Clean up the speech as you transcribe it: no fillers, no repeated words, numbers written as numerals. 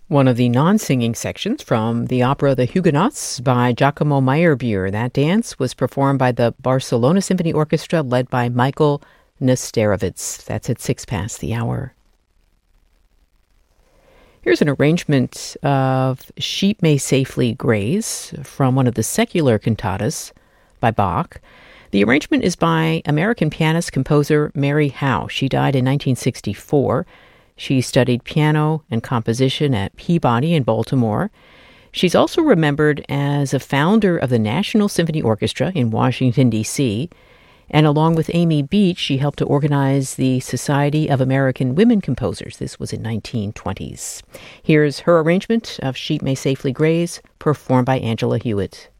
One of the non-singing sections from the opera The Huguenots by Giacomo Meyerbeer. That dance was performed by the Barcelona Symphony Orchestra led by Michael Nesterovitz. That's at 6 past the hour. Here's an arrangement of Sheep May Safely Graze from one of the secular cantatas by Bach. The arrangement is by American pianist-composer Mary Howe. She died in 1964. She studied piano and composition at Peabody in Baltimore. She's also remembered as a founder of the National Symphony Orchestra in Washington, D.C., and along with Amy Beach, she helped to organize the Society of American Women Composers. This was in 1920s. Here's her arrangement of Sheep May Safely Graze, performed by Angela Hewitt.